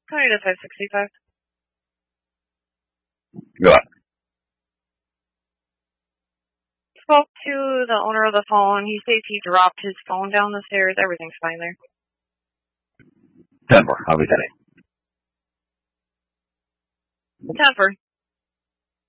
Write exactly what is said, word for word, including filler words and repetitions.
County to five sixty-five. Go on. Spoke to the owner of the phone. He says he dropped his phone down the stairs. Everything's fine there. ten four. I'll be heading. ten four.